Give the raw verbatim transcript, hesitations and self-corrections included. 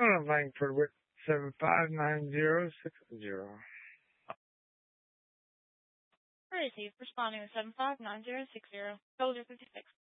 I'm Langford with seven five nine zero six zero. Received. Responding with seven five nine zero six zero. Soldier fifty-six.